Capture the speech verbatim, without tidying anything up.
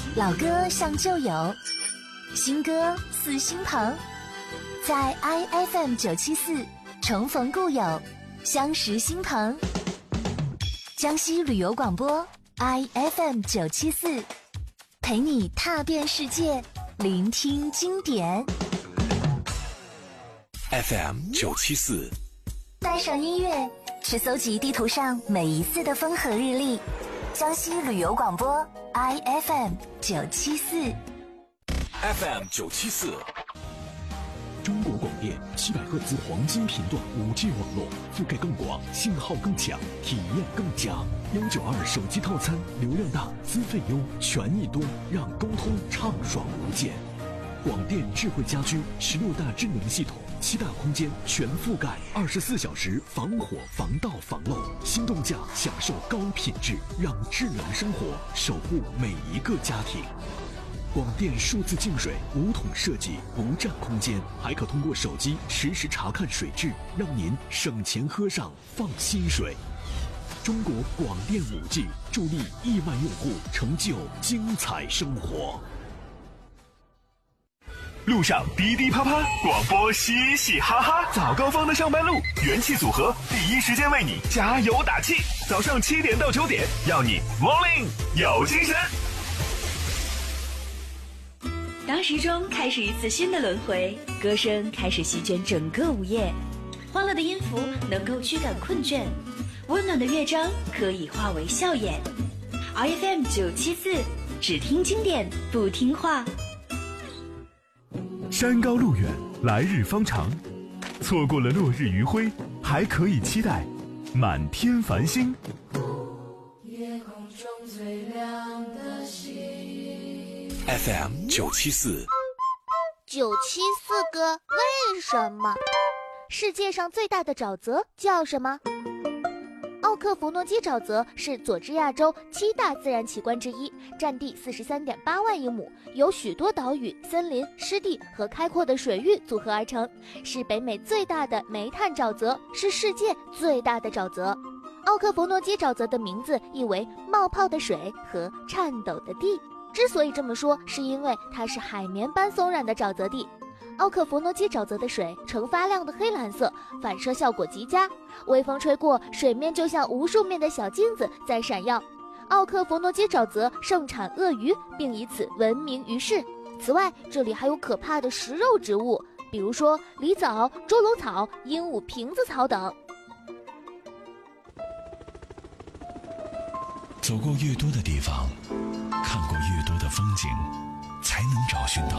老歌像旧友，新歌似新朋，在 I F M 九七四重逢故友，相识新朋。江西旅游广播 I F M 九七四，陪你踏遍世界，聆听经典。 F M 九七四， 带上音乐，去搜集地图上每一次的风和日丽。江西旅游广播 I F M 九七四 ，F M 九七四。 中国广电七百赫兹黄金频段 五 G 网络，覆盖更广，信号更强，体验更佳。幺九二手机套餐，流量大，资费优，权益多，让沟通畅爽无间。广电智慧家居十六大智能系统，七大空间全覆盖，二十四小时防火防盗防漏，心动价享受高品质，让智能生活守护每一个家庭。广电数字净水无桶设计，不占空间，还可通过手机实时查看水质，让您省钱喝上放心水。中国广电 五 G 助力亿万用户成就精彩生活。 路上滴滴啪啪，广播嘻嘻哈哈，早高峰的上班路，元气组合第一时间为你加油打气。早上七点到九点，要你 morning 有精神。 当时钟开始一次新的轮回，歌声开始席卷整个午夜，欢乐的音符能够驱赶困倦，温暖的乐章可以化为笑颜。I F M 九七四，只听经典不听话。 山高路远，来日方长，错过了落日余晖，还可以期待满天繁星。 夜空中最亮的星。 F M 九七四， 九七四个为什么？世界上最大的沼泽叫什么？奥克弗诺基沼泽是佐治亚州七大自然奇观之一，占地 四十三点八万英亩，由许多岛屿、森林、湿地和开阔的水域组合而成，是北美最大的煤炭沼泽，是世界最大的沼泽。奥克弗诺基沼泽的名字意为冒泡的水和颤抖的地，之所以这么说，是因为它是海绵般松软的沼泽地。奥克弗诺基沼泽的水呈发亮的黑蓝色，反射效果极佳，微风吹过，水面就像无数面的小金子在闪耀。奥克弗诺基沼泽盛产鳄鱼，并以此闻名于世。此外，这里还有可怕的食肉植物，比如说狸藻、周龙草、鹦鹉瓶子草等。 走过越多的地方，看过越多的风景，才能找寻到